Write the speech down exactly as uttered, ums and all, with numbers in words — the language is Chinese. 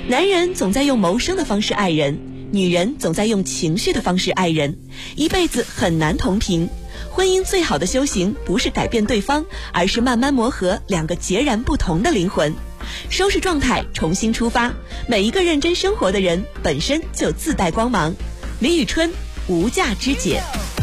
男人总在用谋生的方式爱人，女人总在用情绪的方式爱人，一辈子很难同频。婚姻最好的修行不是改变对方，而是慢慢磨合两个截然不同的灵魂。收拾状态，重新出发，每一个认真生活的人本身就自带光芒。李宇春，无价之姐。